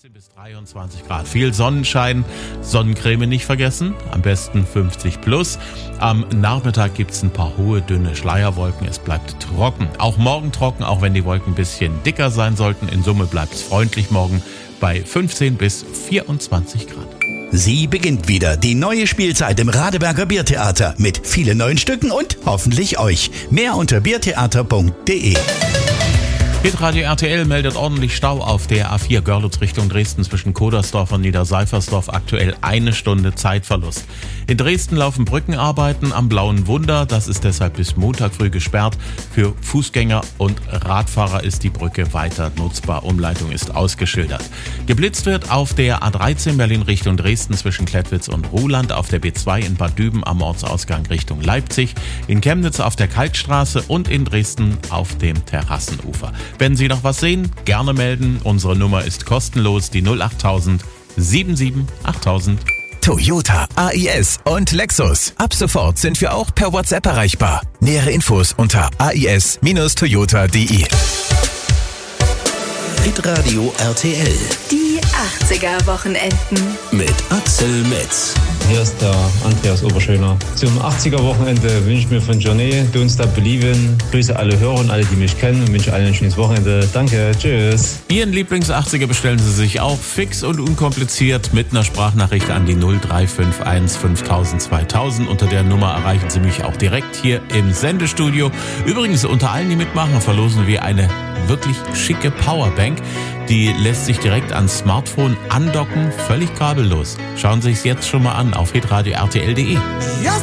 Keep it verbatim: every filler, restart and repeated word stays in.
siebzehn bis dreiundzwanzig Grad. Viel Sonnenschein, Sonnencreme nicht vergessen, am besten fünfzig plus. Am Nachmittag gibt es ein paar hohe, dünne Schleierwolken. Es bleibt trocken. Auch morgen trocken, auch wenn die Wolken ein bisschen dicker sein sollten. In Summe bleibt es freundlich morgen bei fünfzehn bis vierundzwanzig Grad. Sie beginnt wieder, die neue Spielzeit im Radeberger Biertheater mit vielen neuen Stücken und hoffentlich euch. Mehr unter biertheater punkt de. Hitradio R T L meldet ordentlich Stau auf der A vier Görlitz Richtung Dresden zwischen Kodersdorf und Niederseifersdorf. Aktuell eine Stunde Zeitverlust. In Dresden laufen Brückenarbeiten am Blauen Wunder. Das ist deshalb bis Montag früh gesperrt. Für Fußgänger und Radfahrer ist die Brücke weiter nutzbar. Umleitung ist ausgeschildert. Geblitzt wird auf der A dreizehn Berlin Richtung Dresden zwischen Klettwitz und Ruhland, auf der B zwei in Bad Düben am Ortsausgang Richtung Leipzig, in Chemnitz auf der Kalkstraße und in Dresden auf dem Terrassenufer. Wenn Sie noch was sehen, gerne melden. Unsere Nummer ist kostenlos, die null acht tausend siebenundsiebzig achttausend. Toyota, A I S und Lexus. Ab sofort sind wir auch per WhatsApp erreichbar. Nähere Infos unter a i s Bindestrich toyota punkt de. Hitradio R T L. Die achtziger-Wochenenden. Mit Axel Metz. Hier ist der Andreas Oberschöner. Zum achtziger-Wochenende wünsche ich mir von Journey Don't Stop Believin'. Grüße alle Hörer und alle, die mich kennen, und wünsche allen ein schönes Wochenende. Danke, tschüss. Ihren Lieblings-achtziger bestellen Sie sich auch fix und unkompliziert mit einer Sprachnachricht an die null drei fünf eins fünftausend zweitausend. Unter der Nummer erreichen Sie mich auch direkt hier im Sendestudio. Übrigens, unter allen, die mitmachen, verlosen wir eine wirklich schicke Powerbank. Die lässt sich direkt ans Smartphone andocken, völlig kabellos. Schauen Sie es jetzt schon mal an auf hitradio r t l punkt de.